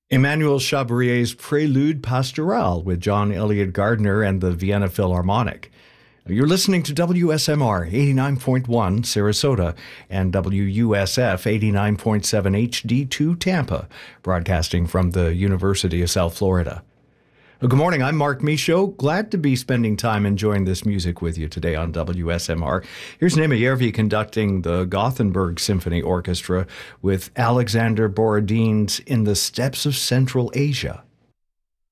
Emmanuel Chabrier's Prelude Pastoral with John Elliott Gardner and the Vienna Philharmonic. You're listening to WSMR 89.1 Sarasota and WUSF 89.7 HD2 Tampa, broadcasting from the University of South Florida. Good morning, I'm Mark Michaud. Glad to be spending time enjoying this music with you today on WSMR. Here's Nema Järvi conducting the Gothenburg Symphony Orchestra with Alexander Borodin's In the Steppes of Central Asia.